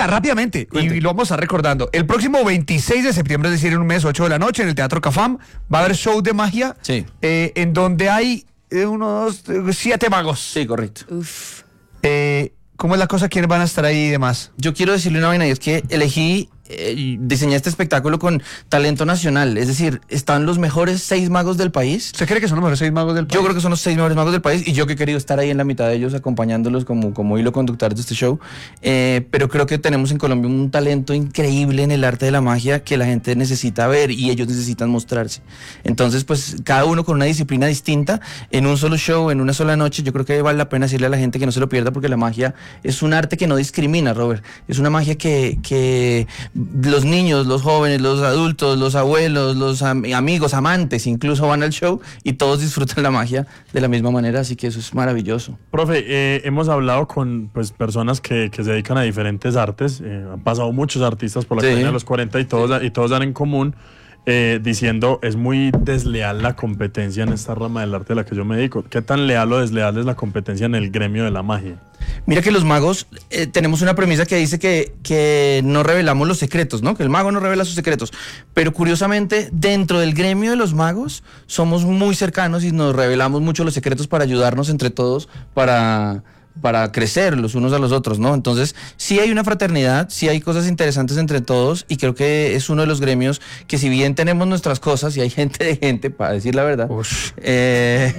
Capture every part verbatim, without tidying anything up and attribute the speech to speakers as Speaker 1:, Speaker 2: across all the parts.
Speaker 1: Venga, rápidamente, Cuente. y lo vamos a estar recordando. El próximo veintiséis de septiembre, es decir, en un mes, ocho de la noche, en el Teatro Cafam, va a haber show de magia,
Speaker 2: sí.
Speaker 1: eh, en donde hay eh, unos eh, siete magos.
Speaker 2: Sí, correcto.
Speaker 3: Uf.
Speaker 1: Eh, ¿Cómo es la cosa? ¿Quiénes van a estar ahí y demás?
Speaker 2: Yo quiero decirle una vaina, y es que elegí, eh, diseñé este espectáculo con talento nacional. Es decir, están los mejores seis magos del país.
Speaker 1: ¿Usted cree que son los mejores seis magos del país?
Speaker 2: Yo creo que son los seis mejores magos del país, y yo que he querido estar ahí en la mitad de ellos, acompañándolos como, como hilo conductor de este show. Eh, pero creo que tenemos en Colombia un talento increíble en el arte de la magia que la gente necesita ver y ellos necesitan mostrarse. Entonces, pues, cada uno con una disciplina distinta, en un solo show, en una sola noche. Yo creo que vale la pena decirle a la gente que no se lo pierda, porque la magia es un arte que no discrimina, Robert. Es una magia que, que los niños, los jóvenes, los adultos, los abuelos, los am amigos, amantes, incluso van al show y todos disfrutan la magia de la misma manera, así que eso es maravilloso.
Speaker 4: Profe, eh, hemos hablado con pues, personas que, que se dedican a diferentes artes, eh, han pasado muchos artistas por la
Speaker 2: Sí.
Speaker 4: Academia de los cuarenta y todos, sí. y todos dan en común eh, diciendo es muy desleal la competencia en esta rama del arte de la que yo me dedico. ¿Qué tan leal o desleal es la competencia en el gremio de la magia?
Speaker 2: Mira que los magos, eh, tenemos una premisa que dice que, que no revelamos los secretos, ¿no? Que el mago no revela sus secretos. Pero curiosamente, dentro del gremio de los magos, somos muy cercanos y nos revelamos mucho los secretos para ayudarnos entre todos, para... para crecer los unos a los otros, ¿no? Entonces, sí hay una fraternidad, sí hay cosas interesantes entre todos, y creo que es uno de los gremios que, si bien tenemos nuestras cosas y hay gente de gente, para decir la verdad, eh,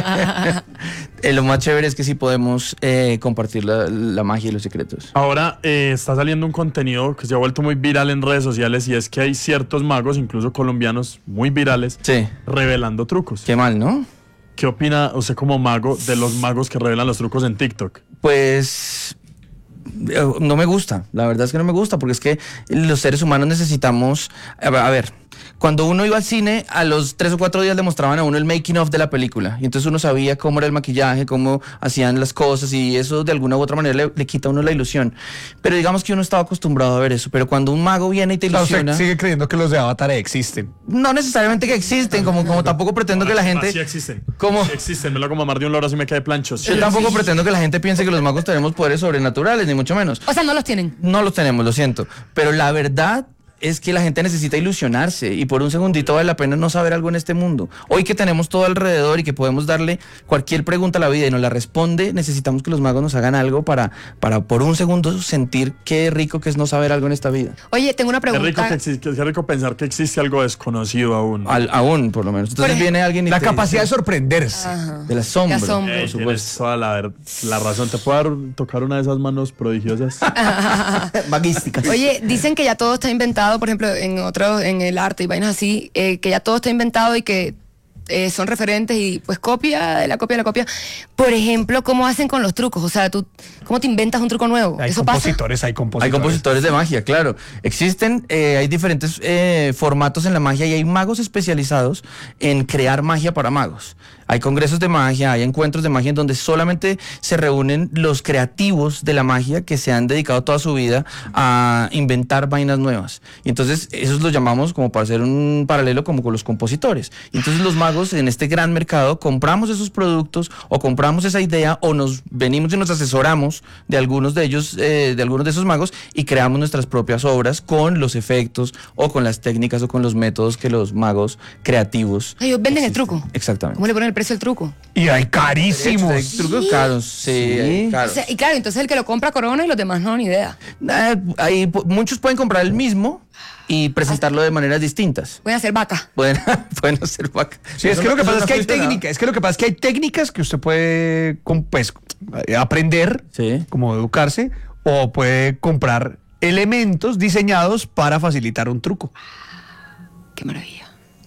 Speaker 2: eh, lo más chévere es que sí podemos eh, compartir la, la magia y los secretos.
Speaker 4: Ahora eh, está saliendo un contenido que se ha vuelto muy viral en redes sociales, y es que hay ciertos magos, incluso colombianos, muy virales,
Speaker 2: sí.
Speaker 4: revelando trucos.
Speaker 2: Qué mal, ¿no?
Speaker 4: ¿Qué opina usted como mago de los magos que revelan los trucos en TikTok?
Speaker 2: Pues no me gusta, la verdad es que no me gusta, porque es que los seres humanos necesitamos, a ver, cuando uno iba al cine, a los tres o cuatro días le mostraban a uno el making of de la película, y entonces uno sabía cómo era el maquillaje, cómo hacían las cosas, y eso de alguna u otra manera le, le quita a uno la ilusión. Pero digamos que uno estaba acostumbrado a ver eso, pero cuando un mago viene y te ilusiona...
Speaker 1: ¿Usted sigue creyendo que los de Avatar existen?
Speaker 2: No necesariamente que existen, como, como tampoco pretendo que la gente...
Speaker 4: Sí existen,
Speaker 2: ¿Cómo?
Speaker 4: sí existen, me lo hago mamar de un loro así me cae plancho. Sí
Speaker 2: Yo tampoco
Speaker 4: existen.
Speaker 2: pretendo que la gente piense que los magos tenemos poderes sobrenaturales, ni mucho menos.
Speaker 3: O sea, no los tienen.
Speaker 2: No los tenemos, lo siento. Pero la verdad es que la gente necesita ilusionarse, y por un segundito vale la pena no saber algo en este mundo. Hoy que tenemos todo alrededor y que podemos darle cualquier pregunta a la vida y nos la responde, necesitamos que los magos nos hagan algo para, para por un segundo sentir qué rico que es no saber algo en esta vida.
Speaker 3: Oye, tengo una
Speaker 4: Qué
Speaker 3: pregunta.
Speaker 4: rico, que exi- qué rico pensar que existe algo desconocido aún.
Speaker 2: Al, aún, por lo menos. Entonces
Speaker 3: Por
Speaker 2: viene alguien y
Speaker 1: La
Speaker 2: te
Speaker 1: capacidad de
Speaker 2: dice,
Speaker 1: sorprenderse.
Speaker 3: Ajá.
Speaker 2: del asombro,
Speaker 3: Qué asombro.
Speaker 4: Eh,
Speaker 2: por
Speaker 4: tienes
Speaker 2: supuesto.
Speaker 4: toda la, ver- la razón. ¿Te puedo dar- tocar una de esas manos prodigiosas?
Speaker 2: Magísticas.
Speaker 3: Oye, dicen que ya todo está inventado, por ejemplo, en otros, en el arte y vainas así, eh, que ya todo está inventado y que eh, son referentes y pues copia de la copia de la copia. Por ejemplo, ¿cómo hacen con los trucos? O sea, tú, ¿cómo te inventas un truco nuevo?
Speaker 1: Hay
Speaker 3: ¿Eso pasa?
Speaker 1: compositores, hay
Speaker 2: Hay
Speaker 1: compositores.
Speaker 2: compositores de magia, claro. Existen, eh, hay diferentes eh, formatos en la magia, y hay magos especializados en crear magia para magos. Hay congresos de magia, hay encuentros de magia en donde solamente se reúnen los creativos de la magia que se han dedicado toda su vida a inventar vainas nuevas. Y entonces esos los llamamos, como para hacer un paralelo, como con los compositores. Y entonces los magos en este gran mercado compramos esos productos, o compramos esa idea, o nos venimos y nos asesoramos de algunos de ellos, eh, de algunos de esos magos, y creamos nuestras propias obras con los efectos o con las técnicas o con los métodos que los magos creativos...
Speaker 3: Ellos venden el truco.
Speaker 2: Exactamente.
Speaker 3: ¿Cómo le ponen el precio al truco?
Speaker 1: Y hay carísimos.
Speaker 2: Hay trucos caros, sí, hay
Speaker 3: O
Speaker 2: caros.
Speaker 3: sea, y claro, entonces el que lo compra corona y los demás no, ni idea.
Speaker 2: Eh, hay, po- muchos pueden comprar el mismo y presentarlo de maneras distintas.
Speaker 3: Pueden hacer vaca.
Speaker 2: Pueden, pueden hacer vaca.
Speaker 1: Sí, es
Speaker 2: Eso
Speaker 1: que lo
Speaker 2: no-
Speaker 1: que pasa
Speaker 2: eso
Speaker 1: es que hay
Speaker 2: no funciona.
Speaker 1: técnicas, es que lo que pasa es que hay técnicas que usted puede com- pues, eh, aprender,
Speaker 2: Sí.
Speaker 1: como educarse, o puede comprar elementos diseñados para facilitar un truco.
Speaker 3: Qué maravilla.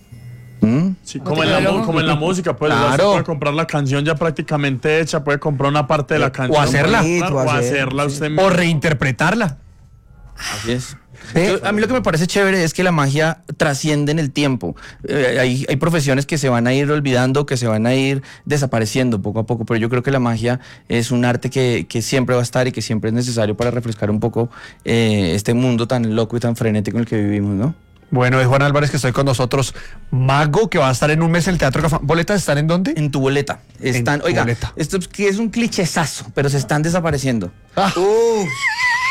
Speaker 2: ¿Mm?
Speaker 4: Sí, como, en la, mu- como en la música, pues
Speaker 2: Claro.
Speaker 4: usted puede comprar la canción ya prácticamente hecha, puede comprar una parte de la canción.
Speaker 1: hacerla.
Speaker 4: claro, o
Speaker 2: O hacer,
Speaker 4: hacerla usted
Speaker 1: O
Speaker 4: mismo.
Speaker 1: reinterpretarla.
Speaker 2: Así es. Yo- a mí lo que me parece chévere es que la magia trasciende en el tiempo. Eh, hay, hay profesiones que se van a ir olvidando, que se van a ir desapareciendo poco a poco, pero yo creo que la magia es un arte que, que siempre va a estar y que siempre es necesario para refrescar un poco eh, este mundo tan loco y tan frenético en el que vivimos, ¿no?
Speaker 1: Bueno, es Juan Álvarez que estoy con nosotros, mago que va a estar en un mes en el Teatro Cafam. ¿Boletas están en dónde?
Speaker 2: En tu boleta. Están,
Speaker 1: tu
Speaker 2: oiga,
Speaker 1: boleta.
Speaker 2: esto es, que es un clichesazo, pero se están desapareciendo.
Speaker 1: Ah.
Speaker 2: Uh,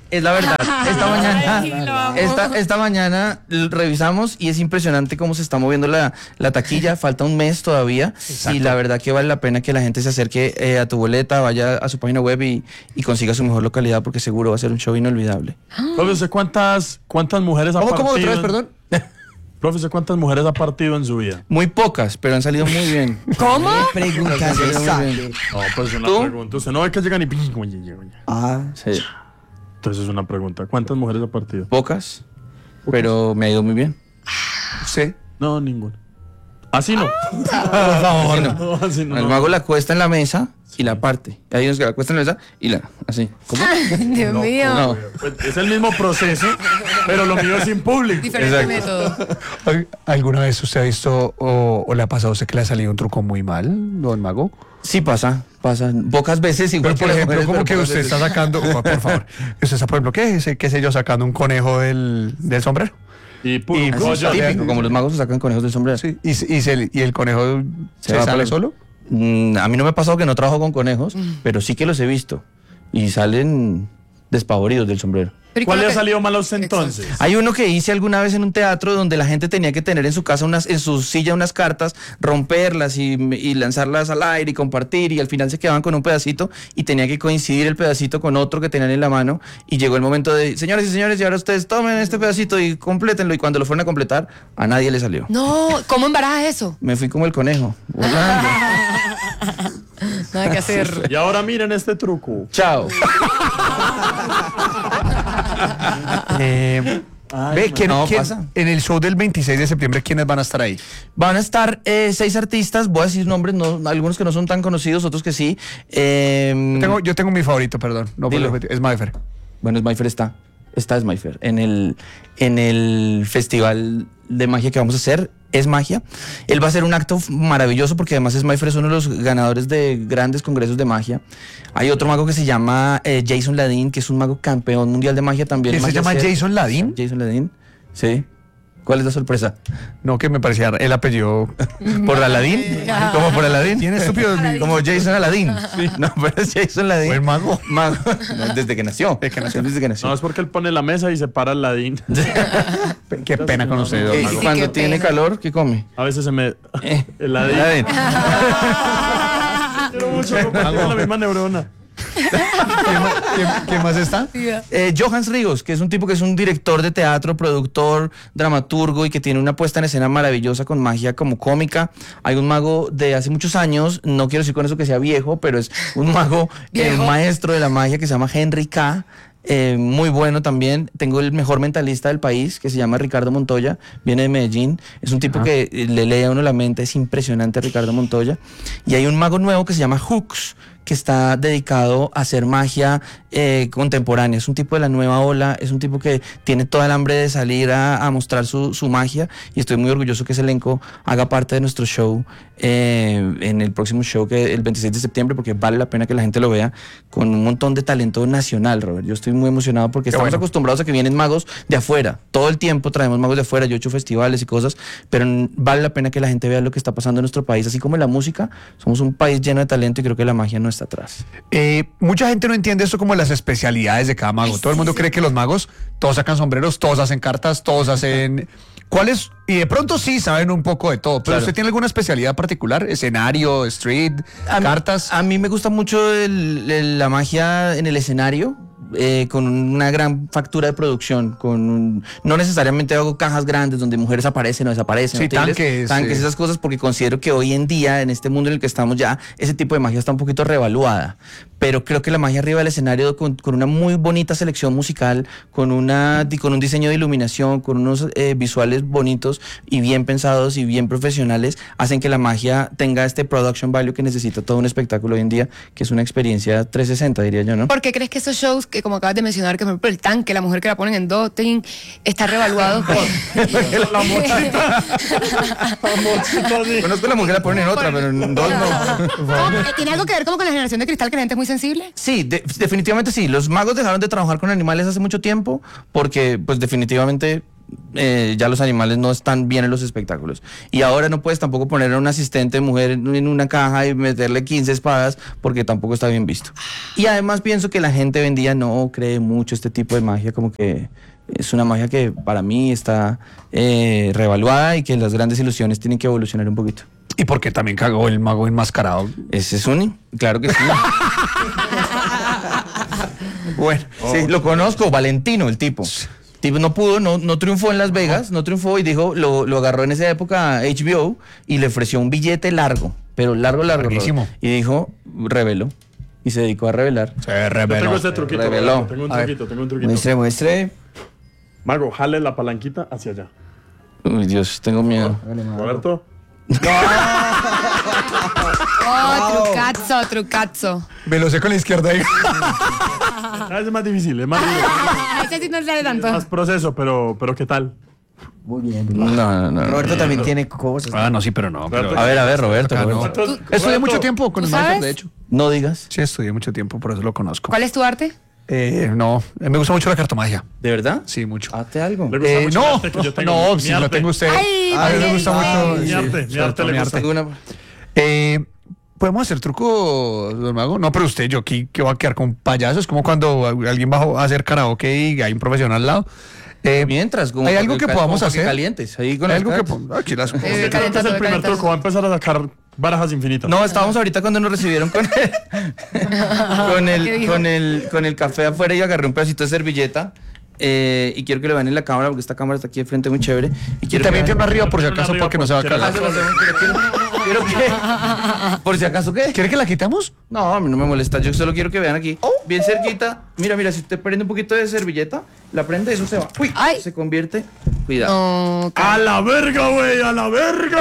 Speaker 2: Es la verdad. Esta mañana,
Speaker 3: Ay, lo amo.
Speaker 2: esta, esta mañana l- revisamos y es impresionante cómo se está moviendo la, la taquilla. Falta un mes todavía. Y la verdad que vale la pena que la gente se acerque eh, a tu boleta, vaya a su página web y, y consiga su mejor localidad porque seguro va a ser un show inolvidable.
Speaker 4: Profe, ¿usted cuántas, cuántas mujeres ha
Speaker 1: ¿Cómo,
Speaker 4: partido?
Speaker 1: cómo otra vez,
Speaker 4: en-
Speaker 1: perdón?
Speaker 4: Profe, ¿usted cuántas mujeres ha partido en su vida?
Speaker 2: Muy pocas, pero han salido muy bien.
Speaker 3: ¿Cómo?
Speaker 5: Preguntas
Speaker 2: Han salido
Speaker 5: esa.
Speaker 2: muy bien.
Speaker 4: No, pues una
Speaker 2: ¿Tú?
Speaker 4: pregunta. Usted no ve que llegan y...
Speaker 5: Ah,
Speaker 2: Sí,
Speaker 4: Entonces es una pregunta. ¿Cuántas mujeres ha partido?
Speaker 2: pocas, pero me ha ido muy bien.
Speaker 1: Sí.
Speaker 4: No, ninguna. Así no.
Speaker 2: Así no.
Speaker 4: No, así no.
Speaker 2: El
Speaker 4: no.
Speaker 2: mago la cuesta en la mesa y la parte. Hay unos que la cuestan en la mesa y la... Así. ¿Cómo?
Speaker 3: Dios mío.
Speaker 2: No.
Speaker 4: Pues es el mismo proceso, pero lo mío es sin público.
Speaker 3: Diferente
Speaker 2: Exacto.
Speaker 3: método.
Speaker 1: ¿Al- ¿Alguna vez usted ha visto o, o le ha pasado a usted que le ha salido un truco muy mal, don Mago?
Speaker 2: Sí pasa, pasa. Pocas veces igual
Speaker 1: Pero, por
Speaker 2: que las
Speaker 1: ejemplo,
Speaker 2: mujeres,
Speaker 1: como
Speaker 2: pero
Speaker 1: que
Speaker 2: pocas
Speaker 1: usted
Speaker 2: veces.
Speaker 1: está sacando, por por favor, usted está, por ejemplo, ¿qué, sé, qué sé yo, sacando un conejo del, del sombrero?
Speaker 4: Y puro
Speaker 1: Y-
Speaker 4: rollo.
Speaker 1: sí,
Speaker 2: Típico, como los magos se sacan conejos del sombrero.
Speaker 1: Sí. ¿Y, y, se- y el conejo se,
Speaker 2: va
Speaker 1: sale
Speaker 2: por-
Speaker 1: solo?
Speaker 2: Mm, a mí no me ha pasado que no trabajo con conejos, pero sí que los he visto. Y salen despavoridos del sombrero.
Speaker 3: Pero ¿y
Speaker 4: ¿Cuál
Speaker 3: qué
Speaker 4: le
Speaker 3: es
Speaker 4: ha
Speaker 3: lo que-
Speaker 4: salido mal a usted entonces?
Speaker 2: Hay uno que hice alguna vez en un teatro donde la gente tenía que tener en su casa, unas, en su silla, unas cartas, romperlas y, y lanzarlas al aire y compartir, y al final se quedaban con un pedacito y tenía que coincidir el pedacito con otro que tenían en la mano. Y llegó el momento de, señores y señores, y ahora ustedes tomen este pedacito y complétenlo. Y cuando lo fueron a completar, a nadie le salió.
Speaker 3: No, ¿cómo embarajas eso?
Speaker 2: Me fui como el conejo. volando.
Speaker 3: Nada que hacer.
Speaker 4: Y ahora miren este truco.
Speaker 2: Chao.
Speaker 1: Eh, ve, ¿quién-
Speaker 2: no,
Speaker 1: quién-
Speaker 2: pasa.
Speaker 1: en el show del veintiséis de septiembre, ¿quiénes van a estar ahí?
Speaker 2: Van a estar eh, seis artistas, voy a decir nombres, no, algunos que no son tan conocidos, otros que sí. Eh,
Speaker 1: Tengo, yo tengo mi favorito, perdón. No,
Speaker 2: Dilo.
Speaker 1: pues, es Mayfer.
Speaker 2: Bueno, Smifer está. Está Smifer. En el, en el festival de magia que vamos a hacer, es magia. Él va a hacer un acto maravilloso porque además Smifer es uno de los ganadores de grandes congresos de magia. Hay otro mago que se llama eh, Jason Ladin, que es un mago campeón mundial de magia también.
Speaker 1: ¿Quién se
Speaker 2: Magia
Speaker 1: llama
Speaker 2: Ser-
Speaker 1: Jason Ladin?
Speaker 2: Jason Ladin, sí. ¿Cuál es la sorpresa?
Speaker 1: No, que me parecía el apellido.
Speaker 2: ¿Por Aladín? ¿Cómo por Aladín?
Speaker 1: ¿Quién estúpido?
Speaker 2: Como Jason Aladín. No, pero es Jason Ladin.
Speaker 1: Buen mago.
Speaker 2: Mago. No, desde que nació.
Speaker 1: Desde que nació.
Speaker 2: Desde que nació.
Speaker 4: No, es porque él pone la mesa y se para el ladín.
Speaker 1: Qué pena con usted, don
Speaker 2: Eh,
Speaker 1: Mago.
Speaker 2: cuando
Speaker 3: qué
Speaker 2: tiene
Speaker 3: pena.
Speaker 2: calor, ¿qué come?
Speaker 4: A veces se me...
Speaker 2: Eh,
Speaker 4: El ladín.
Speaker 2: Aladín.
Speaker 4: Quiero mucho compartir la misma neurona.
Speaker 1: ¿Quién, ma- quién- quién más está?
Speaker 2: Eh, Johans Ríos, que es un tipo que es un director de teatro, productor, dramaturgo y que tiene una puesta en escena maravillosa con magia como cómica. Hay un mago de hace muchos años, no quiero decir con eso que sea viejo, pero es un mago eh,
Speaker 3: ¿Viejo?
Speaker 2: maestro de la magia que se llama Henry K. Eh, muy bueno también. Tengo el mejor mentalista del país que se llama Ricardo Montoya, viene de Medellín. Es un tipo que eh, le lee a uno la mente, es impresionante Ricardo Montoya. Y hay un mago nuevo que se llama Hooks, que está dedicado a hacer magia eh, contemporánea. Es un tipo de la nueva ola, es un tipo que tiene toda el hambre de salir a, a mostrar su, su magia y estoy muy orgulloso que ese elenco haga parte de nuestro show eh, en el próximo show que el veintiséis de septiembre porque vale la pena que la gente lo vea con un montón de talento nacional, Robert. Yo estoy muy emocionado porque
Speaker 1: Qué
Speaker 2: estamos
Speaker 1: bueno.
Speaker 2: acostumbrados a que vienen magos de afuera. Todo el tiempo traemos magos de afuera, yo he hecho festivales y cosas, pero n- vale la pena que la gente vea lo que está pasando en nuestro país, así como en la música. Somos un país lleno de talento y creo que la magia no está atrás.
Speaker 1: Eh, mucha gente no entiende esto como las especialidades de cada mago. Todo el mundo cree que los magos todos sacan sombreros, todos hacen cartas, todos hacen... ¿Cuáles? Y de pronto sí saben un poco de todo. Pero
Speaker 2: Claro.
Speaker 1: ¿usted tiene alguna especialidad particular? ¿Escenario, street,
Speaker 2: A mí-
Speaker 1: cartas?
Speaker 2: A mí me gusta mucho el- el- la magia en el escenario. eh, con una gran factura de producción, con un- no necesariamente hago cajas grandes donde mujeres aparecen o desaparecen,
Speaker 1: Sí,
Speaker 2: hoteles,
Speaker 1: tanques,
Speaker 2: tanques,
Speaker 1: sí.
Speaker 2: esas cosas, porque considero que hoy en día, en este mundo en el que estamos ya, ese tipo de magia está un poquito revaluada, pero creo que la magia arriba del escenario con, con una muy bonita selección musical, con, una, di- con un diseño de iluminación, con unos eh, visuales bonitos y bien pensados y bien profesionales, hacen que la magia tenga este production value que necesita todo un espectáculo hoy en día, que es una experiencia trescientos sesenta, diría yo, ¿no?
Speaker 3: ¿Por qué crees que esos shows, que como acabas de mencionar, que por ejemplo el tanque, la mujer que la ponen en dos, tin, está revaluado?
Speaker 4: La mochita. La mochita, sí.
Speaker 2: Conozco a la mujer, la ponen en otra, pero en dos no.
Speaker 3: ¿Cómo? ¿Tiene algo que ver como con la generación de cristal, que la gente es muy sensible?
Speaker 2: Sí, de- definitivamente sí. Los magos dejaron de trabajar con animales hace mucho tiempo porque, pues, definitivamente eh, ya los animales no están bien en los espectáculos. Y ahora no puedes tampoco poner a un asistente mujer en una caja y meterle quince espadas porque tampoco está bien visto. Y además pienso que la gente hoy en día no cree mucho este tipo de magia, como que es una magia que para mí está eh, revaluada y que las grandes ilusiones tienen que evolucionar un poquito.
Speaker 1: ¿Y por qué también cagó el mago enmascarado?
Speaker 2: ¿Ese es un? Claro que sí. Bueno, sí, lo conozco, Valentino, el tipo. Tipo no pudo, no, no triunfó en Las Vegas, no triunfó y dijo, lo, lo agarró en esa época H B O y le ofreció un billete largo, pero largo, largo.
Speaker 1: Larguísimo.
Speaker 2: Y dijo, reveló. Y se dedicó a revelar.
Speaker 1: Se
Speaker 4: Yo
Speaker 1: reveló.
Speaker 4: tengo este truquito.
Speaker 2: Reveló.
Speaker 4: Tengo un
Speaker 2: A ver.
Speaker 4: truquito, tengo un truquito.
Speaker 2: Muestre, muestre.
Speaker 4: Mago, jale la palanquita hacia allá.
Speaker 2: Uy, Dios, tengo miedo.
Speaker 4: Roberto.
Speaker 3: Oh, trucazo, trucazo.
Speaker 1: Me lo sé con la izquierda ahí.
Speaker 4: Cada vez es más difícil, es más difícil.
Speaker 3: Ese sí no sale tanto.
Speaker 4: Más proceso, pero, pero ¿qué tal?
Speaker 5: Muy bien.
Speaker 2: No, no, no.
Speaker 5: Roberto también tiene cosas.
Speaker 1: Ah, no, sí, pero no. pero-
Speaker 2: A ver, a ver, Roberto.
Speaker 1: Acá no.
Speaker 2: Roberto.
Speaker 4: ¿Cuántos-
Speaker 1: Estudié
Speaker 4: Roberto,
Speaker 1: mucho tiempo con
Speaker 3: ¿Tú
Speaker 1: el maestro,
Speaker 3: sabes?
Speaker 1: de hecho.
Speaker 2: No digas.
Speaker 1: Sí, estudié mucho tiempo, por eso lo conozco.
Speaker 3: ¿Cuál es tu arte?
Speaker 1: Eh, no, eh, me gusta mucho la cartomagia.
Speaker 2: ¿De verdad?
Speaker 1: Sí, mucho.
Speaker 2: Hazte algo.
Speaker 4: ¿Le gusta
Speaker 1: Eh,
Speaker 4: mucho el
Speaker 1: no,
Speaker 4: arte que yo tengo?
Speaker 1: no,
Speaker 4: Mi
Speaker 1: si lo
Speaker 4: arte.
Speaker 1: tengo usted.
Speaker 3: Ay,
Speaker 1: a mí me
Speaker 3: ¿por
Speaker 1: gusta
Speaker 3: qué?
Speaker 1: mucho.
Speaker 4: Mi
Speaker 1: sí,
Speaker 4: arte, mi
Speaker 1: sobre
Speaker 4: arte
Speaker 1: todo
Speaker 4: le
Speaker 1: mi
Speaker 4: gusta.
Speaker 1: arte.
Speaker 2: ¿Alguna?
Speaker 1: Eh, ¿Podemos hacer truco, don Mago? No, pero usted, yo aquí que voy a quedar con payasos. Es como cuando alguien va a hacer karaoke y hay un profesional al lado. Eh,
Speaker 2: Mientras, como
Speaker 1: ¿hay
Speaker 2: para
Speaker 1: algo que
Speaker 2: como
Speaker 1: podamos
Speaker 2: para que
Speaker 1: hacer?
Speaker 2: calientes. Ahí con
Speaker 1: ¿Hay
Speaker 2: las
Speaker 1: algo que
Speaker 2: cartas.
Speaker 1: po- aquí las
Speaker 3: Eh,
Speaker 4: Yo creo que es
Speaker 3: calentando,
Speaker 4: el primer
Speaker 3: calentando.
Speaker 4: truco. Va a empezar a sacar barajas infinitas.
Speaker 2: No, estábamos ahorita cuando nos recibieron con el, con
Speaker 3: ¿Qué
Speaker 2: el,
Speaker 3: dijo?
Speaker 2: con el, con el café afuera y agarré un pedacito de servilleta. eh, y quiero que lo vean en la cámara porque esta cámara está aquí de frente muy chévere. Y
Speaker 1: Y
Speaker 2: quiero
Speaker 1: también
Speaker 2: que
Speaker 1: tiene
Speaker 2: vean-
Speaker 1: arriba por si
Speaker 4: Tiene una
Speaker 1: acaso
Speaker 4: arriba
Speaker 1: porque no se va a
Speaker 4: por si
Speaker 2: Ah,
Speaker 1: cagar.
Speaker 2: se lo hacemos, pero quiero, quiero que. ¿Por si acaso qué?
Speaker 1: ¿Quiere que la quitamos?
Speaker 2: No, a mí no me molesta. Yo solo quiero que vean aquí. Bien cerquita. Mira, mira, si usted prende un poquito de servilleta, la prende, eso se va. Uy,
Speaker 3: Ay.
Speaker 2: se convierte. Cuidado.
Speaker 3: No,
Speaker 4: ¡A la verga, güey! ¡A la verga!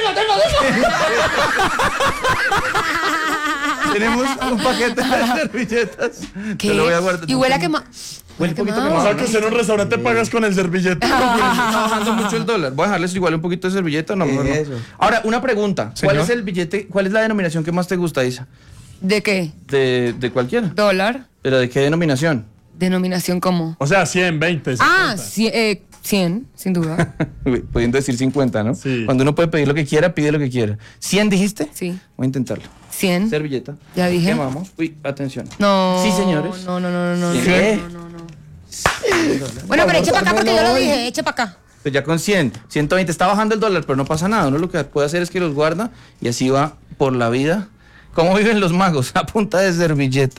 Speaker 2: Tenemos un paquete de servilletas.
Speaker 3: ¿qué?
Speaker 2: Te lo voy a guardar.
Speaker 3: Y huele a quema.
Speaker 2: Huele un poquito
Speaker 4: O
Speaker 2: quemado.
Speaker 4: sea, que si en un restaurante pagas con el servillete.
Speaker 2: Está bajando mucho el dólar. Voy a dejarles igual un poquito de servilleta. No, mejor no.
Speaker 5: Eso.
Speaker 2: Ahora, una pregunta. ¿Cuál
Speaker 1: Señor.
Speaker 2: es el billete, cuál es la denominación que más te gusta, Isa?
Speaker 3: ¿De qué?
Speaker 2: De, de cualquiera.
Speaker 3: ¿Dólar?
Speaker 2: ¿Pero de qué denominación?
Speaker 3: ¿Denominación cómo?
Speaker 4: O sea, cien, veinte.
Speaker 3: Ah,
Speaker 4: cincuenta.
Speaker 3: cien, eh, cien, sin duda.
Speaker 2: Uy, pudiendo decir cincuenta, ¿no?
Speaker 4: Sí.
Speaker 2: Cuando uno puede pedir lo que quiera, pide lo que quiera. ¿cien dijiste?
Speaker 3: Sí.
Speaker 2: Voy a intentarlo.
Speaker 3: cien.
Speaker 2: Servilleta.
Speaker 3: Ya dije.
Speaker 2: Quemamos. Uy, atención.
Speaker 3: No.
Speaker 2: Sí, señores.
Speaker 3: No, no, no, no, no.
Speaker 2: ¿Qué?
Speaker 3: no, no, no. Bueno, pero eche para acá porque yo lo dije, eche para acá.
Speaker 2: Pues ya con cien, ciento veinte está bajando el dólar, pero no pasa nada. Uno lo que puede hacer es que los guarda y así va por la vida. ¿Cómo viven los magos? A punta de servilleta.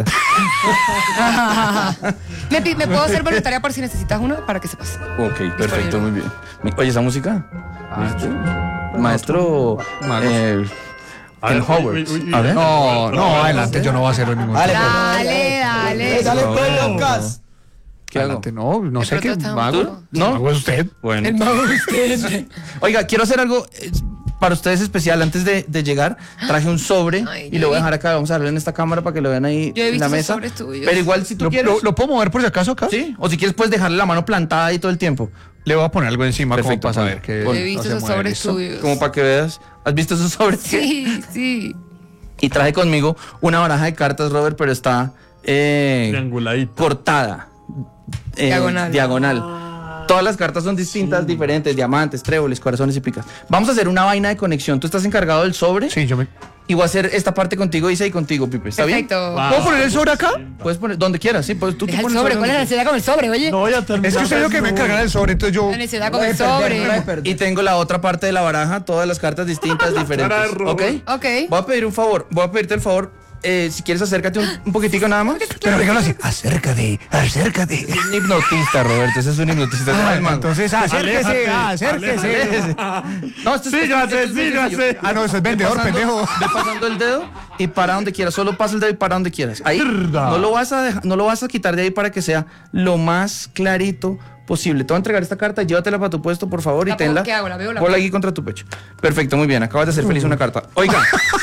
Speaker 3: ¿Me, pi- ¿Me puedo hacer voluntaria por si necesitas uno? Para que sepas.
Speaker 2: Ok, perfecto, muy bien. Mi- Oye, ¿esa música? Maestro
Speaker 1: Magos.
Speaker 2: eh,
Speaker 4: A
Speaker 2: en
Speaker 4: ver, uy,
Speaker 2: Hogwarts.
Speaker 4: uy, uy,
Speaker 2: A
Speaker 4: uy.
Speaker 2: ver.
Speaker 1: No, no, adelante, yo no voy a hacer ningún.
Speaker 5: Dale,
Speaker 3: Dale, dale.
Speaker 5: Dale, pues, Lucas.
Speaker 2: ¿Qué hago?
Speaker 1: Adelante, no, no
Speaker 3: De
Speaker 1: sé qué
Speaker 3: pronto está
Speaker 1: mago.
Speaker 3: un poco-
Speaker 2: ¿No?
Speaker 1: Mago es usted.
Speaker 2: Bueno.
Speaker 3: El mago de ustedes.
Speaker 2: Oiga, quiero hacer algo eh, para ustedes especial. Antes de, de llegar, traje un sobre
Speaker 3: Ay,
Speaker 2: y lo voy a
Speaker 3: yo
Speaker 2: dejar acá. Vamos a darlo en esta cámara para que lo vean ahí
Speaker 3: Yo he
Speaker 2: en
Speaker 3: visto
Speaker 2: la
Speaker 3: esos
Speaker 2: mesa.
Speaker 3: sobres tuyos.
Speaker 2: Pero igual, si tú
Speaker 1: ¿Lo,
Speaker 2: quieres.
Speaker 1: lo- lo puedo mover por si acaso acá?
Speaker 2: Sí, o si quieres, puedes dejarle la mano plantada ahí todo el tiempo.
Speaker 1: Le voy a poner algo encima
Speaker 2: Perfecto,
Speaker 1: como para
Speaker 2: ponle.
Speaker 1: saber que
Speaker 2: Ponle.
Speaker 3: He visto
Speaker 1: no se
Speaker 3: esos
Speaker 1: mueve,
Speaker 3: sobres
Speaker 1: ¿listo?
Speaker 3: tuyos.
Speaker 2: Como para que veas. ¿Has visto esos sobres?
Speaker 3: Sí, sí.
Speaker 2: Y traje conmigo una baraja de cartas, Robert, pero está eh,
Speaker 4: Trianguladito.
Speaker 2: cortada. eh,
Speaker 3: Diagonal.
Speaker 2: Diagonal. Todas las cartas son distintas, diferentes, diamantes, tréboles, corazones y picas. Vamos a hacer una vaina de conexión. Tú estás encargado del sobre
Speaker 1: Sí, yo me.
Speaker 2: y voy a hacer esta parte contigo, Isa, y contigo, Pipe. ¿Está
Speaker 3: Perfecto.
Speaker 2: bien?
Speaker 1: ¿Puedo poner el sobre acá?
Speaker 2: Puedes poner donde quieras, sí. Pues, tú, tú
Speaker 3: Deja el
Speaker 2: pones
Speaker 3: sobre. ¿Cuál es la
Speaker 2: donde
Speaker 3: necesidad con el sobre, oye?
Speaker 4: No voy a terminar.
Speaker 1: Es que usted dijo que me encargara del sobre, entonces yo.
Speaker 3: La necesidad con el
Speaker 5: No hay
Speaker 3: sobre.
Speaker 5: perder.
Speaker 2: Y tengo la otra parte de la baraja, todas las cartas distintas, diferentes.
Speaker 4: cara de robo.
Speaker 2: ¿Ok?
Speaker 3: Ok.
Speaker 2: Voy a pedir un favor, voy a pedirte el favor. eh, si quieres, acércate un, un poquitico nada más.
Speaker 1: Pero dígalo así, acércate, acércate.
Speaker 2: Es un hipnotista, Roberto, ese es un hipnotista.
Speaker 1: Ah,
Speaker 2: Ay, man.
Speaker 1: entonces acérquese,
Speaker 4: Aléjate,
Speaker 1: acérquese.
Speaker 2: No, esto es-
Speaker 4: Sígase,
Speaker 2: esto es muy
Speaker 4: sígase.
Speaker 2: sencillo.
Speaker 1: Ah, no, eso es vendedor,
Speaker 2: Ve pasando-
Speaker 1: pendejo.
Speaker 2: Ve pasando el dedo y para donde quieras. Solo pasa el dedo y para donde quieras. Ahí.
Speaker 4: Mierda.
Speaker 2: No lo vas a dejar- no lo vas a quitar de ahí para que sea lo más clarito posible. Te voy a entregar esta carta, llévatela para tu puesto, por favor, y
Speaker 3: ¿La pongo?
Speaker 2: tenla.
Speaker 3: ¿Qué hago? ¿La veo o la
Speaker 2: Ponla
Speaker 3: pongo?
Speaker 2: aquí contra tu pecho. Perfecto, muy bien. Acabas de hacer feliz una carta. Oiga.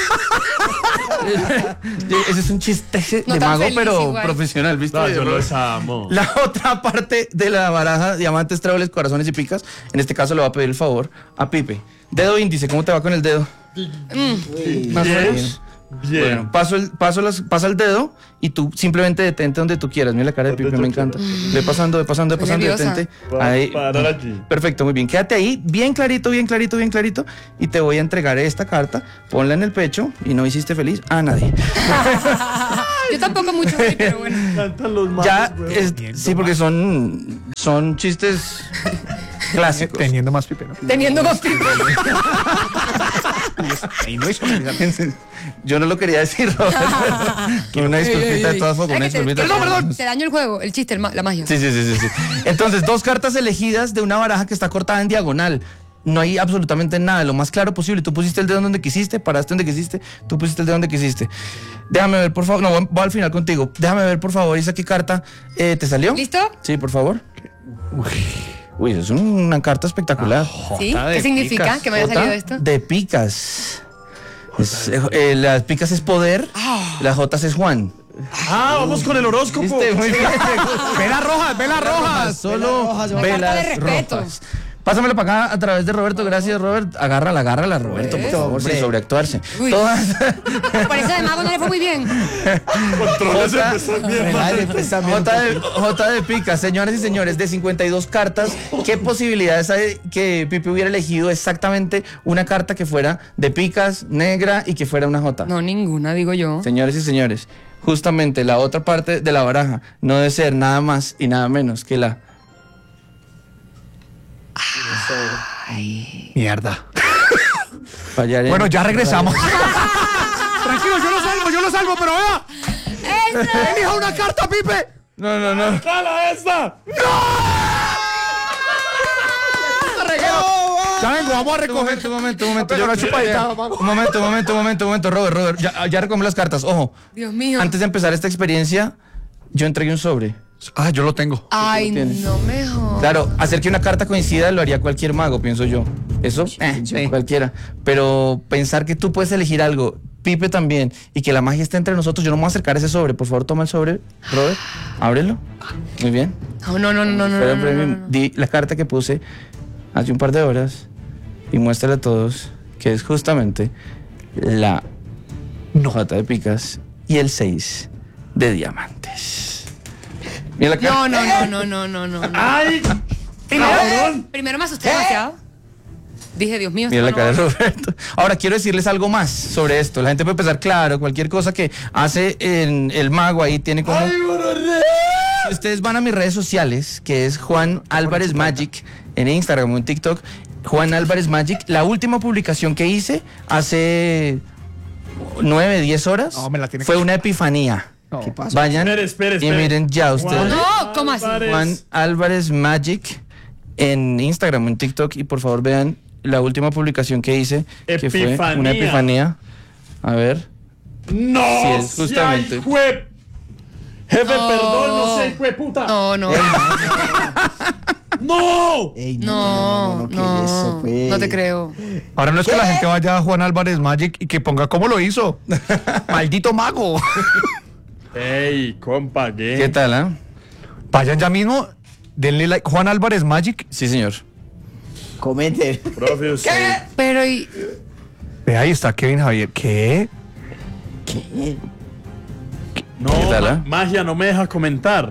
Speaker 2: Ese es un chiste
Speaker 3: No
Speaker 2: de
Speaker 3: tan
Speaker 2: mago,
Speaker 3: feliz
Speaker 2: pero
Speaker 3: igual.
Speaker 2: profesional, ¿viste?
Speaker 4: No, yo los amo.
Speaker 2: La otra parte de la baraja, diamantes, tréboles, corazones y picas, en este caso le voy a pedir el favor a Pipe. Dedo índice, ¿cómo te va con el dedo?
Speaker 5: Uy.
Speaker 2: Más o
Speaker 4: Bien.
Speaker 2: menos.
Speaker 4: Bien.
Speaker 2: Bueno, paso el, paso las, pasa el dedo y tú simplemente detente donde tú quieras. Mira la cara de
Speaker 4: Donde
Speaker 2: Pipe,
Speaker 4: yo
Speaker 2: me encanta. Ve pasando, ve pasando, ve
Speaker 3: Estoy
Speaker 2: pasando,
Speaker 3: nerviosa.
Speaker 2: detente.
Speaker 4: Voy a
Speaker 2: Ahí.
Speaker 4: parar aquí.
Speaker 2: Perfecto, muy bien. Quédate ahí, bien clarito, bien clarito, bien clarito. Y te voy a entregar esta carta. Ponla en el pecho y no hiciste feliz a nadie.
Speaker 3: Yo tampoco mucho, pero bueno.
Speaker 4: Cantan los magos,
Speaker 2: Ya,
Speaker 4: weón.
Speaker 2: es- sí, porque son, son chistes clásicos.
Speaker 1: Teniendo más pipe, ¿no?
Speaker 3: Teniendo más pipe.
Speaker 1: Y no hizo
Speaker 2: Yo no lo quería decir, Robert. pero Una disculpita de todas formas. Una
Speaker 3: Ay, que te-
Speaker 2: disculpita.
Speaker 3: Perdón, perdón. Te daño el juego, el chiste, el ma- la magia.
Speaker 2: Sí, sí, sí, sí, sí. Entonces, dos cartas elegidas de una baraja que está cortada en diagonal. No hay absolutamente nada, lo más claro posible. Tú pusiste el dedo donde quisiste, paraste donde quisiste, tú pusiste el dedo donde quisiste. Déjame ver, por favor. No, voy, voy al final contigo. Déjame ver, por favor, Isa, qué carta eh, te salió.
Speaker 3: ¿Listo?
Speaker 2: Sí, por favor. Uy, es una carta espectacular.
Speaker 3: ¿Sí?
Speaker 1: Jota de
Speaker 3: ¿Qué significa
Speaker 1: picas.
Speaker 3: que me haya
Speaker 2: Jota
Speaker 3: salido esto?
Speaker 2: de picas. Es, eh, eh, las picas es poder, las jotas es Juan.
Speaker 4: Ah, vamos con el horóscopo.
Speaker 2: ¿Viste? Muy bien.
Speaker 1: Velas rojas, velas rojas.
Speaker 2: Solo
Speaker 5: rojas,
Speaker 3: una carta
Speaker 2: velas
Speaker 3: de respeto.
Speaker 2: rojas. Pásamelo para acá a través de Roberto. Gracias, Robert. Agárrala, agárrala, Roberto, por favor, sin sobreactuarse.
Speaker 3: Uy.
Speaker 2: Todas.
Speaker 3: Por eso de mago no le fue muy bien.
Speaker 4: Controles
Speaker 2: Jota-
Speaker 4: empezó bien mal.
Speaker 5: Regale, préstame un
Speaker 2: J de, J de pica, señores y señores, de cincuenta y dos cartas, ¿qué posibilidades hay que Pipe hubiera elegido exactamente una carta que fuera de picas, negra y que fuera una J?
Speaker 3: No, ninguna, digo yo.
Speaker 2: Señores y señores, justamente la otra parte de la baraja no debe ser nada más y nada menos que la...
Speaker 1: Mierda.
Speaker 2: fallar en-
Speaker 1: Bueno, ya regresamos. Tranquilo, yo lo salvo, yo lo salvo, pero vea. Elija una carta, Pipe.
Speaker 2: No, no, no.
Speaker 4: ¡Jala esta!
Speaker 1: Ya vengo, vamos a
Speaker 2: Un
Speaker 1: recoger.
Speaker 2: momento, un momento, un momento.
Speaker 1: Pero
Speaker 2: Yo-
Speaker 1: una chupadita,
Speaker 2: un
Speaker 1: mago.
Speaker 2: momento, un momento, un momento, un momento, Robert, Robert. Ya, ya recogí las cartas. Ojo,
Speaker 3: Dios mío.
Speaker 2: antes de empezar esta experiencia, yo entregué un sobre.
Speaker 1: Ah, yo lo tengo.
Speaker 3: Ay,
Speaker 2: tienes.
Speaker 3: no me jodas.
Speaker 2: Claro, hacer que una carta coincida lo haría cualquier mago, pienso yo. Eso, eh,
Speaker 1: sí.
Speaker 2: cualquiera. Pero pensar que tú puedes elegir algo, Pipe también, y que la magia esté entre nosotros, yo no me voy a acercar a ese sobre. Por favor, toma el sobre, Robert. Ábrelo. Muy bien.
Speaker 3: No, no, no, no, no.
Speaker 2: Espera,
Speaker 3: no, no,
Speaker 2: espera,
Speaker 3: no, no.
Speaker 2: Di la carta que puse hace un par de horas y muéstrale a todos que es justamente la J de picas y el seis de diamantes. Mira la carta.
Speaker 3: No, no, no, no, no, no, no, no.
Speaker 4: ¡Ay!
Speaker 3: Primero, primero me asusté demasiado. Dije, Dios mío,
Speaker 2: Mira la
Speaker 3: esto
Speaker 2: cara de
Speaker 3: no va.
Speaker 2: Roberto. Ahora quiero decirles algo más sobre esto. La gente puede pensar, claro, cualquier cosa que hace en el mago ahí tiene como... Si ustedes van a mis redes sociales, que es Juan Álvarez Magic, en Instagram o en TikTok, Juan Álvarez Magic, la última publicación que hice hace nueve, diez horas
Speaker 1: No, me la tiene
Speaker 2: fue
Speaker 1: que-
Speaker 2: una epifanía.
Speaker 5: ¿Qué pasa?
Speaker 2: Vayan
Speaker 4: Espere, espere,
Speaker 2: y
Speaker 4: espere.
Speaker 2: miren ya ustedes.
Speaker 3: No, ¿cómo así?
Speaker 4: Álvarez.
Speaker 2: Juan Álvarez Magic en Instagram o en TikTok y por favor vean la última publicación que hice, que fue
Speaker 4: Epifanía.
Speaker 2: una epifanía. A ver.
Speaker 4: ¡No!
Speaker 2: Sí, es justamente.
Speaker 4: sea, hijue- Jefe,
Speaker 3: No.
Speaker 4: perdón, no sé, hijo de puta.
Speaker 3: No, no,
Speaker 4: ¡No!
Speaker 5: Ey,
Speaker 3: no, no,
Speaker 5: ¿qué es eso, pues?
Speaker 3: no te creo.
Speaker 1: Ahora no es que la gente vaya a Juan Álvarez Magic y que ponga cómo lo hizo. Maldito mago.
Speaker 4: ¡Ey, compa, qué!
Speaker 2: ¿Qué tal, ah?
Speaker 1: Vayan ya mismo, denle like. Juan Álvarez Magic.
Speaker 2: Sí, señor.
Speaker 5: Comente.
Speaker 4: Profe, usted.
Speaker 3: Pero y.
Speaker 1: Ve, ahí está Kevin Javier. ¿Qué?
Speaker 5: ¿Qué?
Speaker 4: No,
Speaker 2: ¿Qué tal,
Speaker 4: ma-
Speaker 2: ah?
Speaker 4: magia, no me deja comentar.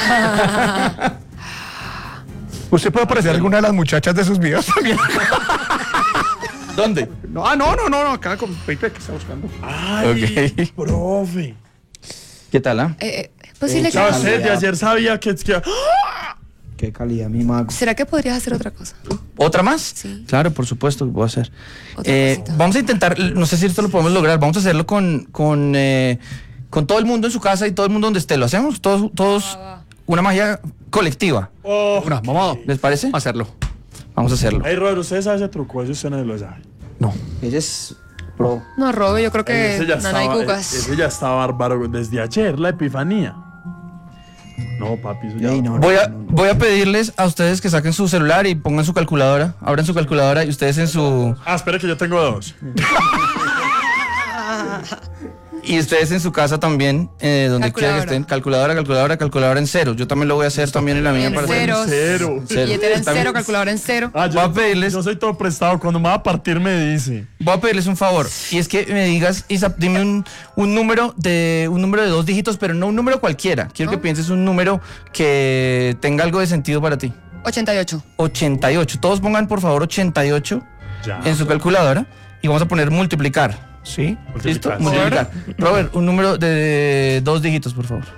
Speaker 1: ¿Usted puede aparecer alguna de las muchachas de sus videos también?
Speaker 2: ¿Dónde?
Speaker 1: No, ah, no, no, no, no, acá con Pipe que está buscando.
Speaker 4: ¡Ay,
Speaker 2: Ok.
Speaker 4: profe!
Speaker 2: ¿Qué tal, ah?
Speaker 3: eh, es posible
Speaker 4: Ya
Speaker 3: que.
Speaker 4: sé, de ayer sabía que... que-
Speaker 5: Qué calidad, mi mago.
Speaker 3: ¿Será que podrías hacer otra cosa?
Speaker 2: ¿Otra más?
Speaker 3: Sí.
Speaker 2: Claro, por supuesto que puedo hacer.
Speaker 3: Otra
Speaker 2: Eh,
Speaker 3: cosita.
Speaker 2: vamos a intentar, no sé si esto lo podemos lograr, vamos a hacerlo con, con, eh, con todo el mundo en su casa y todo el mundo donde esté. ¿Lo hacemos? Todos, todos una magia colectiva.
Speaker 4: Oh.
Speaker 1: Una, vamos
Speaker 2: ¿Les parece?
Speaker 1: a hacerlo.
Speaker 2: Vamos a hacerlo.
Speaker 4: Ey, Robert, ¿usted sabe ese truco? Eso usted no lo sabe.
Speaker 1: No.
Speaker 5: Ese es pro.
Speaker 3: No, Robe, yo creo que.
Speaker 4: ese ya
Speaker 3: Nana y
Speaker 4: estaba,
Speaker 3: Cucas.
Speaker 4: ese ya está bárbaro desde ayer, la epifanía. No, papi, eso ya...
Speaker 5: Ey, no,
Speaker 2: Voy a,
Speaker 5: no, no.
Speaker 2: voy a pedirles a ustedes que saquen su celular y pongan su calculadora, abran su calculadora y ustedes en su...
Speaker 4: Ah, espere que yo tengo dos.
Speaker 2: Y ustedes en su casa también, eh, donde quiera que
Speaker 3: Calculadora.
Speaker 2: estén, calculadora, calculadora, calculadora en cero. Yo también lo voy a hacer también en la mía
Speaker 3: En
Speaker 2: para
Speaker 3: ceros.
Speaker 4: Cero.
Speaker 2: Cero.
Speaker 3: Billetera en
Speaker 2: También-
Speaker 3: cero, calculadora en cero.
Speaker 4: Ah,
Speaker 2: Voy a
Speaker 4: yo,
Speaker 2: pedirles-
Speaker 4: yo soy todo prestado. Cuando me va a partir me dice.
Speaker 2: Voy a pedirles un favor, y es que me digas, Isa, dime un, un número de un número de dos dígitos, pero no un número cualquiera. Quiero que
Speaker 3: ¿No?
Speaker 2: pienses un número que tenga algo de sentido para ti.
Speaker 3: ochenta y ocho.
Speaker 2: ochenta y ocho. Todos pongan por favor ochenta y ocho
Speaker 4: Ya.
Speaker 2: en su calculadora y vamos a poner multiplicar. ¿Sí? ¿Listo?
Speaker 4: Multiplicar.
Speaker 2: Multiplicar. Robert, un número de dos dígitos, por favor.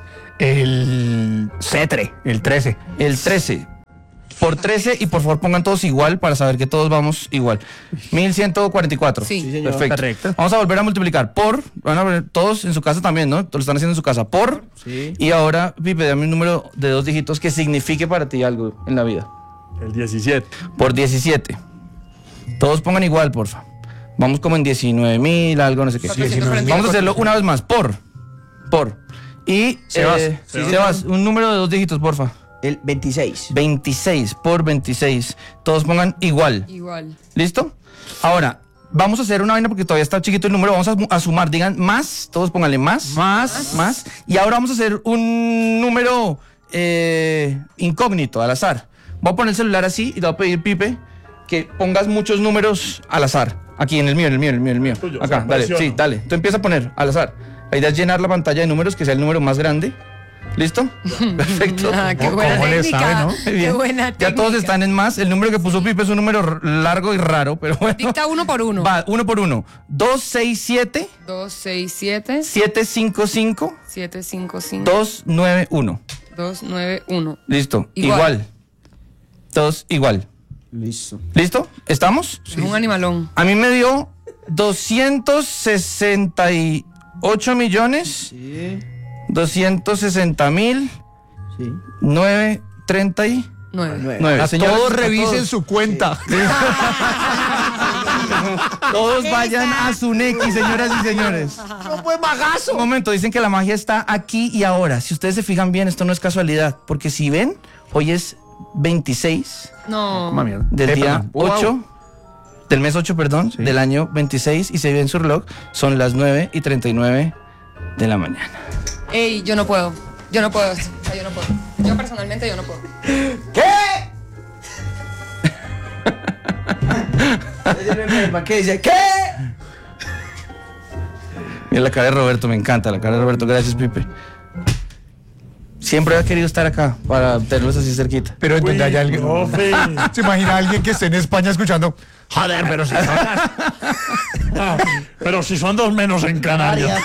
Speaker 1: El cetre, el trece.
Speaker 2: El trece. Por trece y por favor pongan todos igual para saber que todos vamos igual. mil ciento cuarenta y cuatro.
Speaker 3: Sí.
Speaker 5: Sí, señor.
Speaker 2: Perfecto.
Speaker 1: Correcto.
Speaker 2: Vamos a volver a multiplicar por, van a ver todos en su casa también, ¿no? Lo están haciendo en su casa. Por.
Speaker 5: Sí.
Speaker 2: Y ahora, Pipe, dame un número de dos dígitos que signifique para ti algo en la vida.
Speaker 4: El diecisiete.
Speaker 2: Por diecisiete. Todos pongan igual, porfa. Vamos como en diecinueve mil, algo, no sé qué.
Speaker 3: cuatrocientos cuarenta y
Speaker 2: Vamos a
Speaker 3: cuatro.
Speaker 2: hacerlo una vez más. Por. Por. Y.
Speaker 1: Sebas.
Speaker 2: eh,
Speaker 4: Sebas.
Speaker 2: Sebas, un número de dos dígitos, porfa.
Speaker 5: El veintiséis.
Speaker 2: veintiséis por veintiséis. Todos pongan igual.
Speaker 3: Igual.
Speaker 2: ¿Listo? Ahora, vamos a hacer una vaina porque todavía está chiquito el número. Vamos a, a sumar. Digan más. Todos pónganle más. Más. Más. Y ahora vamos a hacer un número eh, incógnito, al azar. Voy a poner el celular así y te voy a pedir, Pipe, que pongas muchos números al azar. Aquí, en el mío, en el mío, en el mío, en el mío.
Speaker 4: Tuyo,
Speaker 2: Acá,
Speaker 4: o sea,
Speaker 2: dale.
Speaker 4: presiono.
Speaker 2: Sí, dale. Tú empiezas a poner al azar. La idea es llenar la pantalla de números, que sea el número más grande. ¿Listo? Perfecto.
Speaker 3: Ah, qué
Speaker 1: ¿Cómo
Speaker 3: buena
Speaker 1: le
Speaker 3: técnica.
Speaker 1: sabe, no?
Speaker 2: Muy
Speaker 3: Qué
Speaker 2: bien.
Speaker 3: buena técnica.
Speaker 2: Ya todos están en más. El número que puso Pipe es un número r- largo y raro, pero bueno.
Speaker 3: Dicta uno por uno.
Speaker 2: Va, uno por uno. dos seis siete,
Speaker 3: dos seis siete,
Speaker 2: siete cinco cinco,
Speaker 3: siete cinco cinco,
Speaker 2: dos nueve uno.
Speaker 3: dos nueve uno.
Speaker 2: Listo.
Speaker 3: Igual.
Speaker 2: Igual. Todos igual.
Speaker 5: Listo.
Speaker 2: ¿Listo? ¿Estamos?
Speaker 3: Es un animalón.
Speaker 2: A mí me dio doscientos sesenta y ocho millones,
Speaker 5: Sí.
Speaker 2: doscientos sesenta mil,
Speaker 5: Sí.
Speaker 2: novecientos treinta y
Speaker 3: Nueve.
Speaker 5: Nueve.
Speaker 2: nueve.
Speaker 1: A
Speaker 2: Señores,
Speaker 1: todos
Speaker 2: a
Speaker 1: revisen
Speaker 2: todos.
Speaker 1: su cuenta.
Speaker 2: Todos vayan a su Nequi, señoras y señores.
Speaker 1: ¡No fue magazo!
Speaker 2: Un momento, dicen que la magia está aquí y ahora. Si ustedes se fijan bien, esto no es casualidad, porque si ven, hoy es veintiséis
Speaker 3: No.
Speaker 1: Coma mierda.
Speaker 2: del
Speaker 1: Eh,
Speaker 2: día
Speaker 1: perdón. Wow.
Speaker 2: ocho, del mes ocho, perdón, del año veintiséis, y se ve en su reloj, son las nueve y treinta y nueve de la mañana.
Speaker 3: Ey, yo no puedo. Yo no puedo esto. O sea, yo no puedo. Yo personalmente yo no puedo.
Speaker 5: ¿Qué dice? ¿Qué?
Speaker 2: Mira la cara de Roberto, me encanta la cara de Roberto, gracias Pipe. Siempre había querido estar acá para tenerlos así cerquita.
Speaker 1: Pero en
Speaker 4: Uy,
Speaker 1: donde haya alguien.
Speaker 4: profe.
Speaker 1: ¿Se imagina alguien que esté en España escuchando? Joder, pero si son las-
Speaker 4: Ah, pero si son dos menos en Canarias.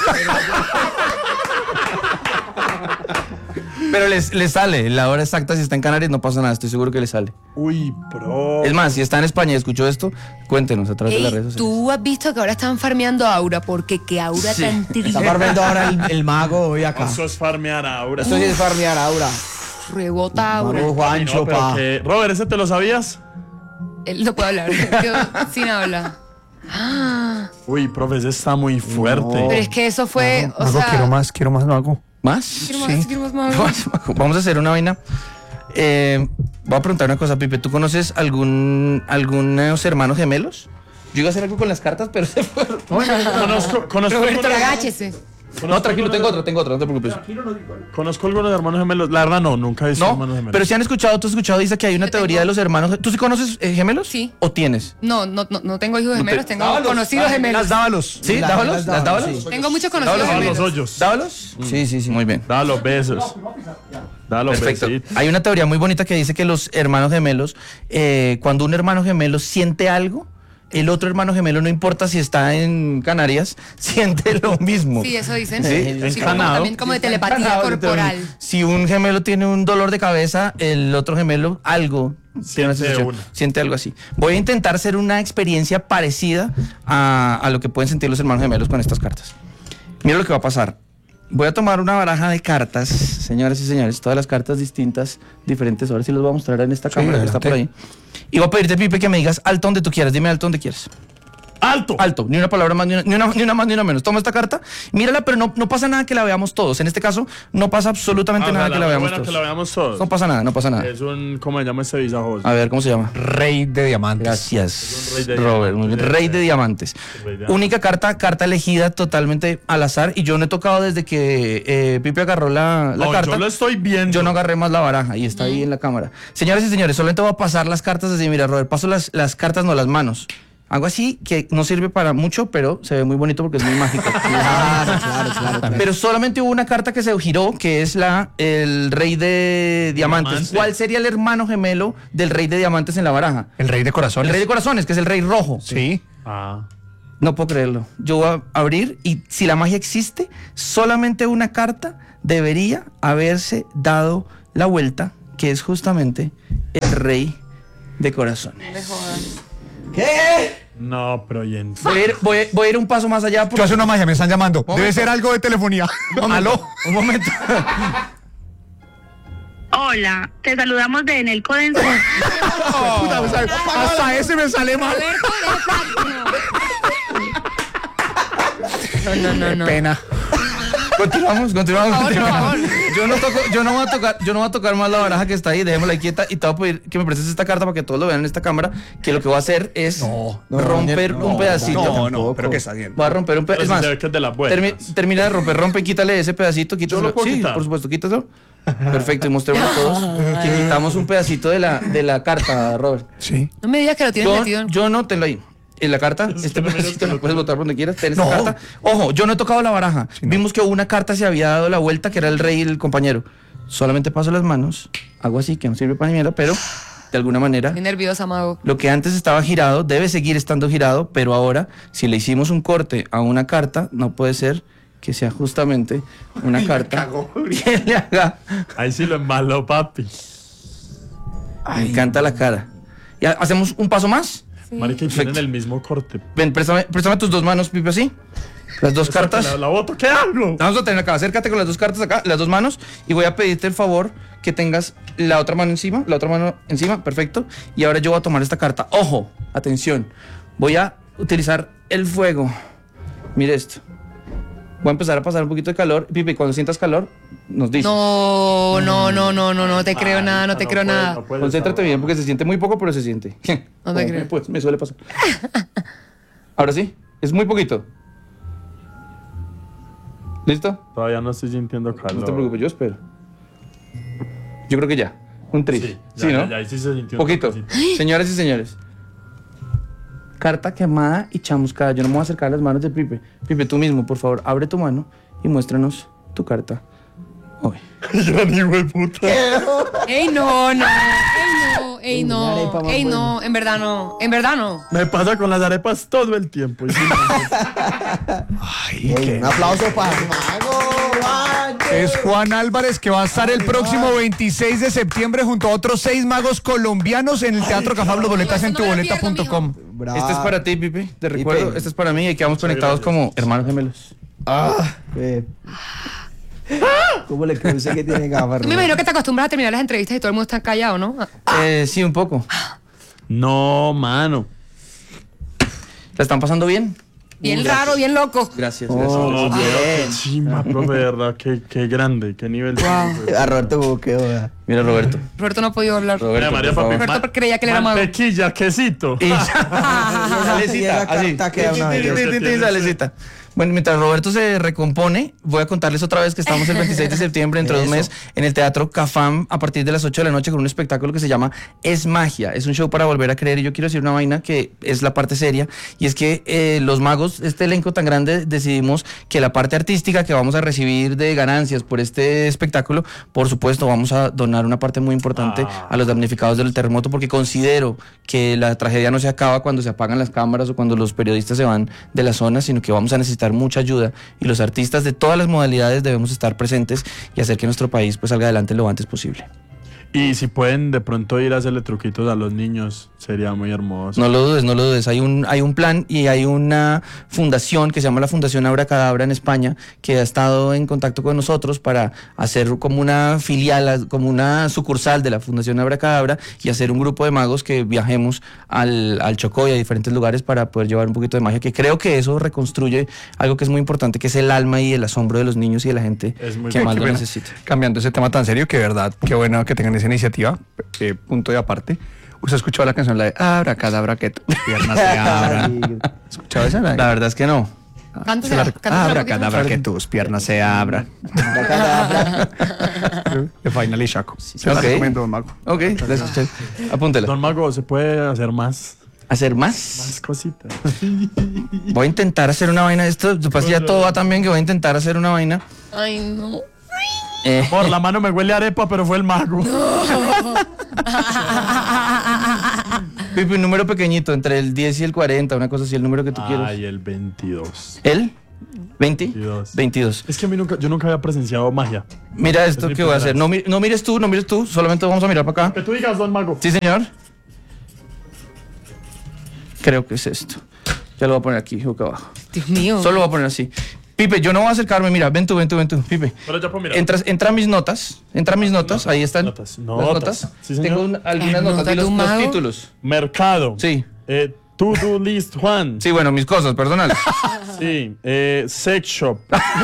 Speaker 2: Pero les, les sale, la hora exacta, si está en Canarias no pasa nada, estoy seguro que les sale.
Speaker 4: Uy, pro.
Speaker 2: Es más, si está en España y escuchó esto, cuéntenos a través de las redes
Speaker 3: Ey,
Speaker 2: sociales.
Speaker 3: tú has visto que ahora están farmeando a Aura, porque que Aura
Speaker 2: Sí.
Speaker 3: tan
Speaker 5: Está
Speaker 3: triste.
Speaker 5: farmeando ahora el, el mago hoy acá.
Speaker 4: Eso es farmear ahora.
Speaker 5: Esto sí es farmear ahora.
Speaker 3: Rebota Aura.
Speaker 5: Mago
Speaker 4: Ay, no,
Speaker 5: Juancho,
Speaker 4: pero
Speaker 5: pa.
Speaker 4: que- Robert, ¿ese te lo sabías?
Speaker 3: Él no puede hablar. Quedó sin habla. Ah,
Speaker 4: Uy, profe, ese está muy fuerte.
Speaker 3: pero es que eso fue. O
Speaker 1: Mago,
Speaker 3: sea,
Speaker 1: quiero más, quiero más, mago.
Speaker 2: ¿Más?
Speaker 3: quiero más, quiero más, mago.
Speaker 2: Vamos a hacer una vaina. Eh, voy a preguntar una cosa, Pipe. ¿Tú conoces algún algunos hermanos gemelos? Yo iba a hacer algo con las cartas, pero se fueron.
Speaker 4: Conozco, conozco,
Speaker 3: Roberto,
Speaker 4: algunos,
Speaker 3: agáchese.
Speaker 2: No, tranquilo, tengo otro, tengo otro, no te preocupes.
Speaker 4: conozco algunos hermanos gemelos. La verdad, no, nunca he visto hermanos
Speaker 2: No,
Speaker 4: gemelos.
Speaker 2: pero si han escuchado, tú has escuchado, dice que hay una
Speaker 3: Yo
Speaker 2: teoría
Speaker 3: tengo-
Speaker 2: de los hermanos. ¿Tú sí conoces eh, gemelos?
Speaker 3: Sí.
Speaker 2: ¿O tienes?
Speaker 3: No, no, no, no tengo hijos gemelos, tengo
Speaker 2: Dávalos,
Speaker 3: conocidos gemelos.
Speaker 1: Las dávalos.
Speaker 2: ¿Sí?
Speaker 5: La-
Speaker 2: ¿Dávalos?
Speaker 5: las
Speaker 2: ¿Las
Speaker 5: dávalos,
Speaker 2: dávalos?
Speaker 5: sí.
Speaker 3: Tengo muchos conocidos
Speaker 4: Dale los
Speaker 3: gemelos.
Speaker 4: hoyos.
Speaker 2: ¿Dávalos?
Speaker 5: Sí, sí, sí.
Speaker 2: Muy bien.
Speaker 4: Da los besos. Da los
Speaker 2: Perfecto.
Speaker 4: besitos.
Speaker 2: Hay una teoría muy bonita que dice que los hermanos gemelos, eh, cuando un hermano gemelo siente algo, el otro hermano gemelo, no importa si está en Canarias, siente lo mismo.
Speaker 3: Sí, eso dicen.
Speaker 2: Sí,
Speaker 3: Sí, como,
Speaker 4: encanado.
Speaker 3: también como de telepatía
Speaker 2: Canado,
Speaker 3: corporal.
Speaker 2: Si un gemelo tiene un dolor de cabeza, el otro gemelo algo tiene una
Speaker 4: Siente
Speaker 2: sensación,
Speaker 4: una.
Speaker 2: siente algo así. Voy a intentar hacer una experiencia parecida a, a lo que pueden sentir los hermanos gemelos con estas cartas. Mira lo que va a pasar. Voy a tomar una baraja de cartas, señoras y señores, todas las cartas distintas, diferentes. Ahora sí los voy a mostrar en esta cámara que está por ahí.
Speaker 1: adelante.
Speaker 2: Y voy a pedirte, Pipe, que me digas alto donde tú quieras. Dime alto donde quieras.
Speaker 4: ¡Alto!
Speaker 2: Alto, ni una palabra más, ni una, ni una, ni una más, ni una menos. Toma esta carta, mírala, pero no, no pasa nada que la veamos todos. En este caso, no pasa absolutamente
Speaker 4: Ah,
Speaker 2: nada
Speaker 4: ojalá,
Speaker 2: que la veamos
Speaker 4: buena
Speaker 2: todos.
Speaker 4: que la veamos todos.
Speaker 2: No pasa nada, no pasa nada.
Speaker 4: Es un, ¿cómo se llama este visajoso?
Speaker 2: A ver, ¿cómo se llama?
Speaker 1: Rey de diamantes.
Speaker 2: Gracias,
Speaker 4: Es un rey de
Speaker 2: Robert. Muy bien.
Speaker 4: diamantes.
Speaker 2: Rey de diamantes.
Speaker 4: Rey de diamantes.
Speaker 2: Única carta, carta elegida totalmente al azar. Y yo no he tocado desde que eh, Pipe agarró la, la
Speaker 4: No,
Speaker 2: carta.
Speaker 4: yo lo estoy viendo.
Speaker 2: Yo no agarré más la baraja y está ahí en la cámara. Señoras y señores, solamente voy a pasar las cartas así. Mira, Robert, paso las, las cartas, no las manos. Algo así que no sirve para mucho, pero se ve muy bonito porque es muy mágico.
Speaker 5: Claro, claro, claro, claro.
Speaker 2: Pero solamente hubo una carta que se giró, que es la el Rey de Diamantes.
Speaker 4: Diamante.
Speaker 2: ¿Cuál sería el hermano gemelo del Rey de Diamantes en la baraja?
Speaker 1: El rey de
Speaker 2: El
Speaker 1: corazones.
Speaker 2: Rey de Corazones, que es el Rey Rojo.
Speaker 1: Sí.
Speaker 4: Ah.
Speaker 2: No puedo creerlo. Yo voy a abrir y si la magia existe, solamente una carta debería haberse dado la vuelta, que es justamente el Rey de Corazones.
Speaker 5: ¿Qué?
Speaker 4: No, pero y en...
Speaker 2: Voy a ir, voy a- voy a ir un paso más allá.
Speaker 1: Tú
Speaker 2: Porque...
Speaker 1: haces una magia, me están llamando. Debe
Speaker 2: Momento.
Speaker 1: ser algo de telefonía. Aló.
Speaker 2: Un momento.
Speaker 6: Hola, te saludamos de Enel Codensa.
Speaker 1: Puta, me sale- hasta ese me sale mal.
Speaker 3: No, no, no, no.
Speaker 1: Pena.
Speaker 2: Continuamos, continuamos,
Speaker 3: Por favor,
Speaker 2: continuamos.
Speaker 3: por favor.
Speaker 2: Yo no toco, yo no voy a tocar, yo no voy a tocar más la baraja que está ahí, dejémosla ahí quieta y te voy a pedir que me prestes esta carta para que todos lo vean en esta cámara, que lo que voy a hacer es
Speaker 1: No,
Speaker 5: no,
Speaker 2: romper
Speaker 5: no,
Speaker 2: un
Speaker 5: no,
Speaker 2: pedacito.
Speaker 1: No, no,
Speaker 5: tampoco.
Speaker 1: pero que está bien.
Speaker 2: Voy a romper un
Speaker 4: Pero
Speaker 2: pedacito.
Speaker 4: sí
Speaker 2: Es
Speaker 4: se
Speaker 2: más,
Speaker 4: ve que es de las buenas.
Speaker 2: termi- termina de romper, rompe, quítale ese pedacito, quítalo.
Speaker 4: lo puedo
Speaker 2: Sí,
Speaker 4: quitar?
Speaker 2: por supuesto, quítalo. Perfecto, y mostremos a todos que quitamos un pedacito de la, de la carta, Robert.
Speaker 1: Sí.
Speaker 3: No me digas que lo tienes
Speaker 2: Yo,
Speaker 3: metido en...
Speaker 2: yo no, tenlo ahí. En la carta,
Speaker 4: Es
Speaker 2: este
Speaker 4: que no me
Speaker 2: pedacito
Speaker 4: gusta.
Speaker 2: lo puedes botar por donde quieras. Ten esta
Speaker 1: No.
Speaker 2: carta. Ojo, yo no he tocado la baraja.
Speaker 1: no.
Speaker 2: Vimos que una carta se había dado la vuelta, que era el rey y el compañero. Solamente paso las manos, hago así, que no sirve para ni mierda, pero de alguna manera,
Speaker 3: Estoy nerviosa, mago.
Speaker 2: lo que antes estaba girado debe seguir estando girado, pero ahora, si le hicimos un corte a una carta, no puede ser que sea justamente una carta que le haga.
Speaker 4: Ahí sí lo embaló, papi.
Speaker 2: Me encanta la cara. ¿Y ha- hacemos un paso más?
Speaker 4: Marica, y
Speaker 2: Perfecto.
Speaker 4: tienen el mismo corte.
Speaker 2: Ven, préstame, préstame tus dos manos, Pipe, así. Las dos cartas.
Speaker 4: La, la voto, ¿qué hago?
Speaker 2: Vamos a tener acá, acércate con las dos cartas acá, las dos manos, y voy a pedirte el favor que tengas la otra mano encima, la otra mano encima, perfecto. Y ahora yo voy a tomar esta carta. Ojo, atención, voy a utilizar el fuego. Mire esto. Voy a empezar a pasar un poquito de calor. Pipe, cuando sientas calor, nos dices.
Speaker 3: No, no, no, no, no, no te creo nada, no te creo
Speaker 4: puede,
Speaker 3: nada.
Speaker 4: no puede
Speaker 2: Concéntrate
Speaker 4: estar.
Speaker 2: bien porque se siente muy poco, pero se siente.
Speaker 3: No te
Speaker 2: Como
Speaker 3: creo.
Speaker 2: me- Pues me suele pasar. Ahora sí, es muy poquito. ¿Listo?
Speaker 4: Todavía no estoy sintiendo calor.
Speaker 2: No te preocupes, yo espero. Yo creo que ya. Un tris.
Speaker 4: Sí,
Speaker 2: Sí,
Speaker 4: ya,
Speaker 2: ¿no?
Speaker 4: ya, ya, ahí sí se sintió un
Speaker 2: Poquito.
Speaker 4: toquecito.
Speaker 2: Señoras y señores. Carta quemada y chamuscada. Yo no me voy a acercar a las manos de Pipe. Pipe, tú mismo, por favor, abre tu mano y muéstranos tu carta. Hoy.
Speaker 4: Yo ni hijo de puta.
Speaker 3: Ey, no, no, ey, no, ey,
Speaker 5: Una arepa
Speaker 3: no,
Speaker 5: más
Speaker 3: ey,
Speaker 5: buena.
Speaker 3: no, en verdad no, en verdad no.
Speaker 4: Me pasa con las arepas todo el tiempo. y sí,
Speaker 1: Ay,
Speaker 5: Ey,
Speaker 1: qué-
Speaker 5: un aplauso para el mago. Juan.
Speaker 1: Es Juan Álvarez, que va a estar el próximo veintiséis de septiembre junto a otros seis magos colombianos en el Teatro Cafam. Los boletas en
Speaker 3: Eso no me lo
Speaker 1: tuboleta punto com.
Speaker 5: Bravo.
Speaker 2: Este es para ti, Pipe. Te recuerdo. Este es para mí y quedamos conectados
Speaker 4: gracias.
Speaker 2: como hermanos gemelos.
Speaker 5: Ah, eh. ¿Cómo le creo que tiene gafas?
Speaker 3: Tú me imagino que te acostumbras a terminar las entrevistas y todo el mundo está callado, ¿no?
Speaker 2: Eh, sí, un poco.
Speaker 4: No, mano.
Speaker 2: ¿La están pasando bien?
Speaker 3: Bien raro, bien loco.
Speaker 2: Gracias, gracias.
Speaker 5: Oh,
Speaker 4: No, pero qué
Speaker 5: bien.
Speaker 4: chimba, profe, de verdad, qué, qué grande, qué nivel.
Speaker 5: A Roberto Buqueo, vea.
Speaker 2: Mira, Roberto.
Speaker 3: Roberto no ha podido hablar.
Speaker 2: Roberto,
Speaker 4: María,
Speaker 2: por
Speaker 4: papi,
Speaker 2: favor.
Speaker 3: Roberto creía que él era mago.
Speaker 4: Mantequilla, quesito.
Speaker 2: Y
Speaker 5: Y
Speaker 2: salecita,
Speaker 5: esa
Speaker 2: así.
Speaker 5: carta queda una
Speaker 2: Tin, tin,
Speaker 5: belleza.
Speaker 2: tin, tin, salecita. Bueno, mientras Roberto se recompone, voy a contarles otra vez que estamos el veintiséis de septiembre, dentro de un
Speaker 5: Eso.
Speaker 2: mes, en el Teatro Cafam, a partir de las ocho de la noche, con un espectáculo que se llama Es Magia. Es un show para volver a creer. Y yo quiero decir una vaina que es la parte seria, y es que eh, los magos, este elenco tan grande, decidimos que la parte artística que vamos a recibir de ganancias por este espectáculo, por supuesto, vamos a donar una parte muy importante
Speaker 4: Ah.
Speaker 2: a los damnificados del terremoto, porque considero que la tragedia no se acaba cuando se apagan las cámaras o cuando los periodistas se van de la zona, sino que vamos a necesitar mucha ayuda, y los artistas de todas las modalidades debemos estar presentes y hacer que nuestro país pues salga adelante lo antes posible.
Speaker 4: Y si pueden de pronto ir a hacerle truquitos a los niños, sería muy hermoso.
Speaker 2: No lo dudes, no lo dudes. Hay un, hay un plan y hay una fundación que se llama la Fundación Abracadabra en España, que ha estado en contacto con nosotros para hacer como una filial, como una sucursal de la Fundación Abracadabra y hacer un grupo de magos que viajemos al, al Chocó y a diferentes lugares para poder llevar un poquito de magia, que creo que eso reconstruye algo que es muy importante, que es el alma y el asombro de los niños y de la gente
Speaker 4: Es muy
Speaker 2: que
Speaker 4: bueno.
Speaker 2: más
Speaker 1: Qué
Speaker 2: lo
Speaker 1: pena.
Speaker 2: necesita.
Speaker 1: Cambiando ese tema tan serio, que de verdad, qué bueno que tengan esa iniciativa. Eh, punto y aparte. ¿Usted ha escuchado la canción, la de Abracadabra, que tus piernas se abran? ¿Ha escuchado esa?
Speaker 2: La verdad es que no.
Speaker 3: Cántala, cántala un
Speaker 1: Abracadabra,
Speaker 3: poquito.
Speaker 1: que tus piernas se abran. De Finally Shaco. Se la
Speaker 2: Ok.
Speaker 1: recomiendo, don Mago.
Speaker 2: Ok, la escuché. Apúntela.
Speaker 4: Don Mago, ¿se puede hacer más?
Speaker 2: ¿Hacer más?
Speaker 4: Más cositas.
Speaker 2: Voy a intentar hacer una vaina. Esto, lo que pasa es que ya todo va tan bien que voy a intentar hacer una vaina.
Speaker 3: Ay, no.
Speaker 2: Eh,
Speaker 4: Por la mano me huele a arepa, pero fue el mago.
Speaker 2: Pipi, un número pequeñito, entre el diez y el cuarenta, una cosa así, el número que tú quieras.
Speaker 4: Ay, el veintidós.
Speaker 2: ¿El? ¿veinte?
Speaker 4: veintidós.
Speaker 2: veintidós.
Speaker 4: Es que a mí nunca, yo nunca había presenciado magia.
Speaker 2: Mira esto
Speaker 4: Es mi
Speaker 2: que voy a
Speaker 4: primera
Speaker 2: hacer.
Speaker 4: vez.
Speaker 2: No, mi- no mires tú, no mires tú, solamente vamos a mirar para acá.
Speaker 4: Que tú digas, don Mago.
Speaker 2: Sí, señor. Creo que es esto. Ya lo voy a poner aquí, boca abajo.
Speaker 3: Dios mío.
Speaker 2: Solo lo voy a poner así. Pipe, yo no voy a acercarme, mira, ven tú, ven tú, ven tú, Pipe.
Speaker 4: Pero ya puedo mirar.
Speaker 2: Entras, entra a mis notas, entra a mis notas, ahí están.
Speaker 4: Notas,
Speaker 2: Las
Speaker 4: notas.
Speaker 2: notas.
Speaker 4: Sí, señor.
Speaker 2: Tengo un- algunas
Speaker 3: Las
Speaker 2: notas,
Speaker 3: notas
Speaker 2: y
Speaker 3: de
Speaker 2: los,
Speaker 3: un
Speaker 2: los
Speaker 3: mago.
Speaker 2: títulos.
Speaker 4: Mercado.
Speaker 2: Sí.
Speaker 4: Eh, To-do list, Juan.
Speaker 2: Sí, bueno, mis cosas, perdónale.
Speaker 4: Sí. Eh, sex shop.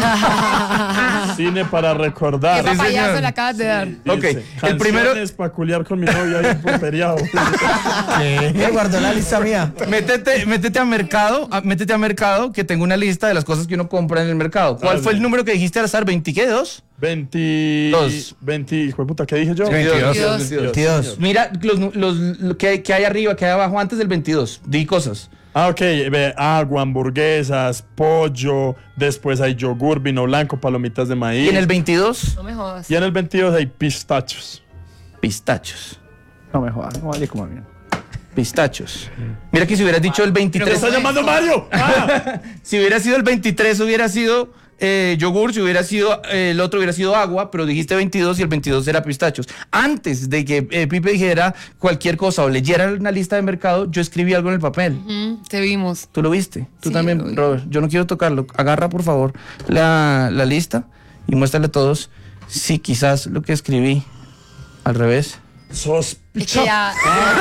Speaker 4: Cine para
Speaker 3: ¿Qué
Speaker 4: recordar.
Speaker 2: Sí,
Speaker 3: papayazo
Speaker 2: señor.
Speaker 3: le acabas de dar?
Speaker 2: Ok, el primero-
Speaker 4: Es peculiar con mi novia y un feriado.
Speaker 5: ¿Qué guardó la lista mía?
Speaker 2: Métete, métete a mercado, a- métete a mercado, que tengo una lista de las cosas que uno compra en el mercado. ¿Cuál
Speaker 4: Dale.
Speaker 2: fue el número que dijiste al azar? ¿veinte qué? ¿dos?
Speaker 4: veinte.
Speaker 2: Dos.
Speaker 4: veinte. Hijo de puta, ¿qué dije yo?
Speaker 1: veintidós.
Speaker 5: veintidós.
Speaker 2: Mira los, nu- los, lo que, hay, que hay arriba, que hay abajo antes del veintidós. Di cosas.
Speaker 4: Ah, ok. Ve, agua, hamburguesas, pollo. Después hay yogur, vino blanco, palomitas de maíz.
Speaker 2: Y en el veintidós,
Speaker 3: No me jodas.
Speaker 4: Y en el veintidós hay pistachos.
Speaker 2: pistachos.
Speaker 1: No me jodas, no vale como bien.
Speaker 2: Pistachos. Mira que si hubieras dicho el
Speaker 4: ¿Te
Speaker 2: veintitrés.
Speaker 4: está llamando Mario? Ah.
Speaker 2: Si hubiera sido el veintitrés, hubiera sido eh, yogur, si hubiera sido eh, el otro hubiera sido agua, pero dijiste veintidós y el veintidós era pistachos. Antes de que eh, Pipe dijera cualquier cosa o leyera una lista de mercado, yo escribí algo en el papel.
Speaker 3: Ujú, te vimos.
Speaker 2: ¿Tú lo viste? Tú
Speaker 3: Sí,
Speaker 2: también,
Speaker 3: lo vi.
Speaker 2: Robert. Yo no quiero tocarlo. Agarra, por favor, la, la lista y muéstrale a todos si quizás lo que escribí al revés.
Speaker 3: Es
Speaker 4: Sospecha.
Speaker 3: que ya,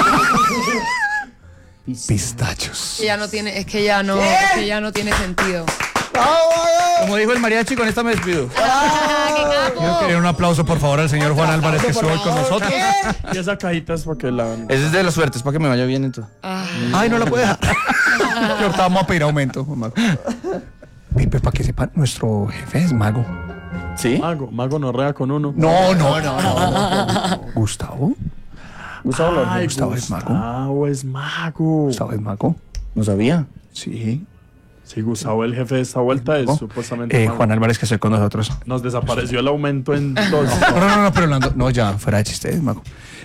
Speaker 1: Pistachos.
Speaker 3: que ya no tiene, es que ya no, es que ya no tiene sentido.
Speaker 2: Como dijo el mariachi, con esta me despido.
Speaker 1: Quiero querer un aplauso, por favor, al señor Juan Álvarez, que estuvo hoy con nosotros.
Speaker 4: Y esa cajita es para que la...
Speaker 2: Ese es de la suerte, es para que me vaya bien en todo.
Speaker 1: Ay, no la puede dejar. Que ahorita vamos a pedir aumento, Juan Mago. Pipe, para que sepan, nuestro jefe es mago.
Speaker 2: ¿Sí?
Speaker 4: Mago, mago no rea con uno.
Speaker 1: No, no, no, no. Gustavo.
Speaker 5: Gustavo
Speaker 4: Ay,
Speaker 1: Gustavo es mago.
Speaker 4: Gustavo es mago.
Speaker 1: Gustavo es mago.
Speaker 2: No sabía.
Speaker 1: Sí.
Speaker 4: Sí, Gustavo, el jefe de esta vuelta, es
Speaker 1: ¿No?
Speaker 4: supuestamente
Speaker 1: Eh,
Speaker 4: mago.
Speaker 1: Juan Álvarez, que estoy con nosotros.
Speaker 4: Nos desapareció el aumento en dos.
Speaker 1: No, no, no, no, pero hablando. No, ya, fuera de chiste, es mago.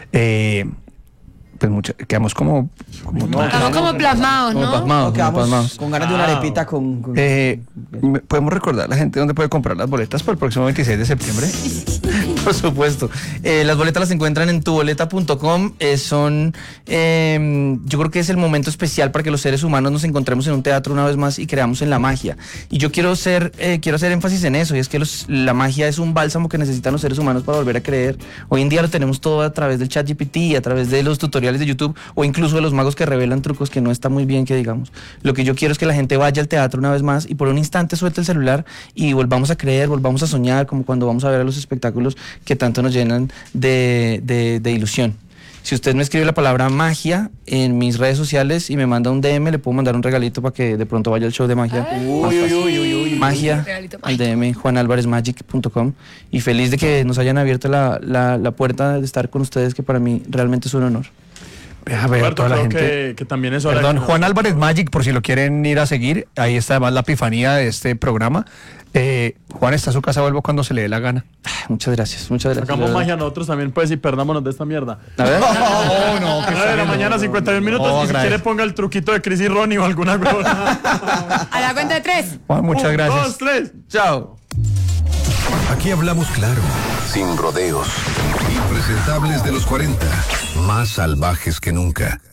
Speaker 1: Eh, pues mucha, quedamos como. como
Speaker 4: No,
Speaker 3: Estamos como plasmados,
Speaker 2: Como
Speaker 3: ¿no?
Speaker 2: pasmados,
Speaker 5: No,
Speaker 2: como
Speaker 5: quedamos
Speaker 2: pasmados.
Speaker 5: con ganas de una arepita con... con-
Speaker 1: Eh, ¿me- ¿Podemos recordar a la gente dónde puede comprar las boletas para el próximo veintiséis de septiembre?
Speaker 2: Por supuesto. Eh, las boletas las encuentran en tuboleta punto com. Eh, son, eh, yo creo que es el momento especial para que los seres humanos nos encontremos en un teatro una vez más y creamos en la magia. Y yo quiero ser, eh, quiero hacer énfasis en eso, y es que los- la magia es un bálsamo que necesitan los seres humanos para volver a creer. Hoy en día lo tenemos todo a través del ChatGPT, a través de los tutoriales de YouTube o incluso de los magos que revelan trucos que no está muy bien que digamos. Lo que yo quiero es que la gente vaya al teatro una vez más y por un instante suelte el celular y volvamos a creer, volvamos a soñar, como cuando vamos a ver a los espectáculos que tanto nos llenan de, de, de ilusión. Si usted me escribe la palabra magia en mis redes sociales y me manda un D M, le puedo mandar un regalito para que de pronto vaya al show de magia. Más fácil. Magia
Speaker 3: Regalito
Speaker 2: al D M juan álvarez magic punto com, y feliz de que nos hayan abierto la, la, la puerta de estar con ustedes, que para mí realmente es un honor.
Speaker 1: Deja ver a
Speaker 4: Roberto,
Speaker 1: toda la
Speaker 4: creo
Speaker 1: gente.
Speaker 4: que, que también es hora
Speaker 1: Perdón,
Speaker 4: de que-
Speaker 1: Juan Álvarez Magic, por si lo quieren ir a seguir. Ahí está además la epifanía de este programa. Eh, Juan está a su casa, vuelvo cuando se le dé la gana.
Speaker 2: Muchas gracias, muchas gracias.
Speaker 4: Hagamos
Speaker 2: de verdad.
Speaker 4: magia nosotros también, pues, y perdámonos de esta mierda.
Speaker 2: A ver.
Speaker 1: No, no, que
Speaker 4: nueve de la mañana, cincuenta y un minutos.
Speaker 1: No,
Speaker 4: y si
Speaker 1: agradezco.
Speaker 4: quiere, ponga el truquito de Chris y Ronnie o alguna cosa.
Speaker 3: A la cuenta de tres.
Speaker 1: Juan, muchas
Speaker 4: Un,
Speaker 1: gracias.
Speaker 4: Dos, tres.
Speaker 2: Chao.
Speaker 7: Aquí hablamos claro, sin rodeos. Impresentables de los cuarenta, más salvajes que nunca.